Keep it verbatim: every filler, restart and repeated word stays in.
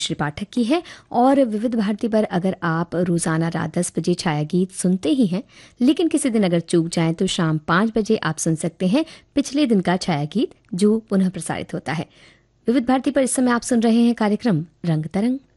श्री पाठक की है। और विविध भारती पर अगर आप रोज़ाना रात दस बजे छाया गीत सुनते ही हैं, लेकिन किसी दिन अगर चूक जाएं तो शाम पाँच बजे आप सुन सकते हैं पिछले दिन का छाया गीत जो पुनः प्रसारित होता है। विविध भारती पर इस समय आप सुन रहे हैं कार्यक्रम रंग तरंग।